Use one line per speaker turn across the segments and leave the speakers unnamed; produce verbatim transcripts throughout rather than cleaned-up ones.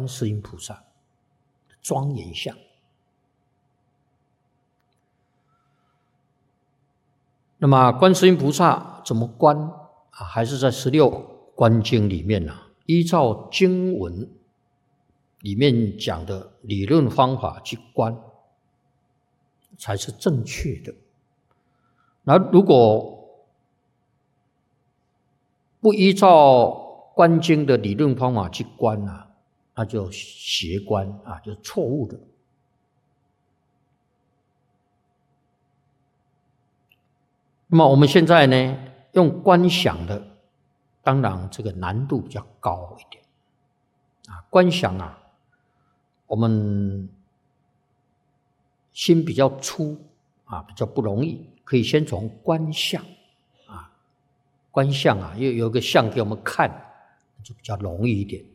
观世音菩萨的庄严相。那么观世音菩萨怎么观啊？还是在十六观经里面啊，依照经文里面讲的理论方法去观，才是正确的。那如果不依照观经的理论方法去观啊，那就邪观啊，就是错误的。那么我们现在呢，用观想的，当然这个难度比较高一点啊。观想啊，我们心比较粗啊，比较不容易，可以先从观相啊，观相啊，又有个相给我们看，就比较容易一点。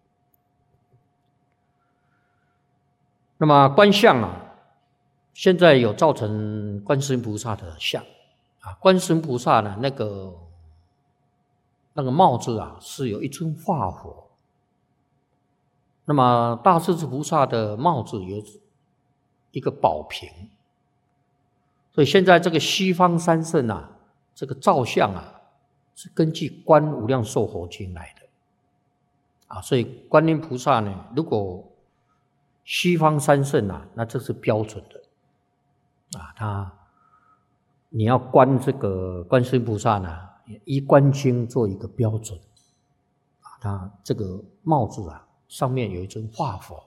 那么观相啊，现在有造成观世音菩萨的像啊，观世音菩萨呢，那个那个帽子啊，是有一尊化佛。那么大势至菩萨的帽子有一个宝瓶，所以现在这个西方三圣啊，这个造像啊，是根据《观无量寿佛经》来的啊，所以观音菩萨呢，如果西方三圣啊，那这是标准的啊，他你要观这个观世音菩萨呢，依观经做一个标准啊，他这个帽子啊，上面有一尊化佛。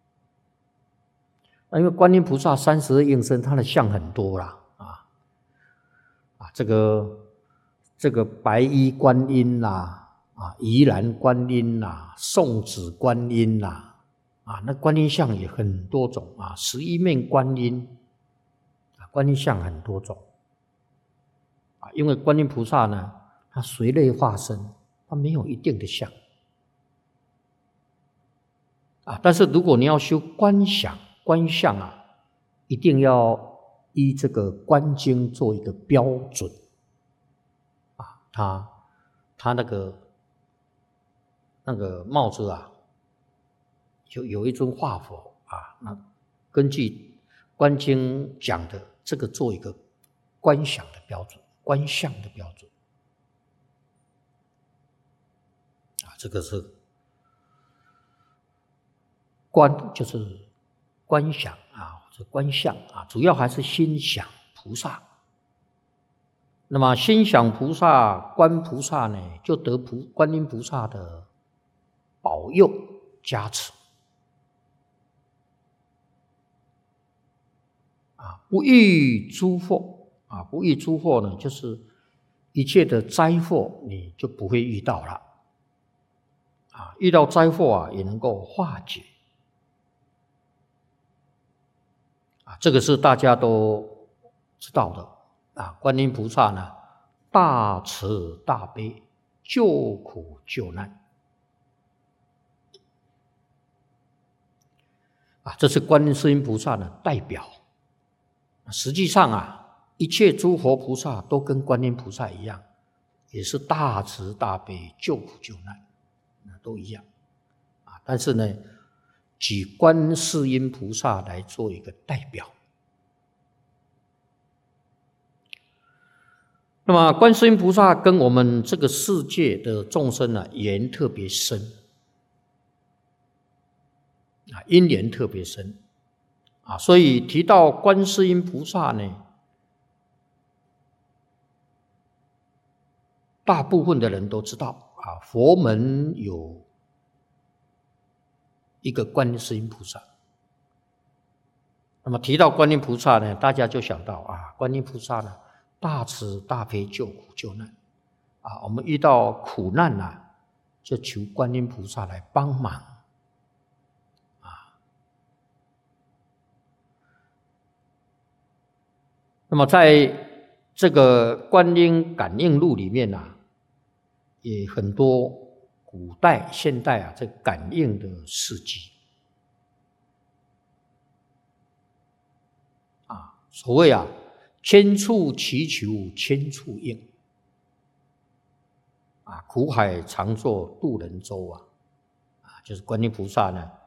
那因为观音菩萨三十二应身，他的像很多啦啊啊，这个这个白衣观音啦啊，宜兰观音啦，送子观音啦啊，那观音像也很多种啊，十一面观音啊，观音像很多种啊，因为观音菩萨呢，他随类化身，他没有一定的像啊，但是如果你要修观想观相啊，一定要依这个观经做一个标准啊，他他那个那个帽子啊，就有一尊化佛啊，那根据观经讲的这个做一个观想的标准，观相的标准啊，这个是观，就是观想啊，或者观相啊，主要还是心想菩萨。那么心想菩萨、观菩萨呢，就得菩观音菩萨的保佑加持啊，不遇诸祸啊，不遇诸祸呢，就是一切的灾祸你就不会遇到了啊，遇到灾祸啊，也能够化解啊，这个是大家都知道的啊。观音菩萨呢，大慈大悲，救苦救难啊，这是观世音菩萨的代表。实际上啊，一切诸佛菩萨都跟观音菩萨一样，也是大慈大悲，救苦救难，都一样啊。但是呢，举观世音菩萨来做一个代表。那么观世音菩萨跟我们这个世界的众生呢，缘特别深啊，因缘特别深啊，所以提到观世音菩萨呢，大部分的人都知道啊，佛门有一个观世音菩萨。那么提到观音菩萨呢，大家就想到啊，观音菩萨呢，大慈大悲，救苦救难啊，我们遇到苦难啊，就求观音菩萨来帮忙啊。那么在这个观音感应录里面啊，也很多古代现代啊，这感应的事迹啊，所谓啊，千处祈求千处应啊，苦海常作渡人舟啊，啊， 就是观音菩萨呢，